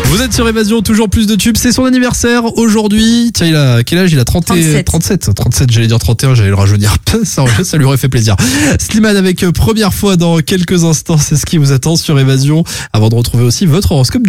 Vous êtes sur Évasion, toujours plus de tubes. C'est son anniversaire aujourd'hui. Tiens, il a quel âge? Il a 37. 37, j'allais dire 31, j'allais le rajeunir. Ça lui aurait fait plaisir. Slimane avec première fois dans quelques instants. C'est ce qui vous attend sur Évasion. Avant de retrouver aussi votre horoscope.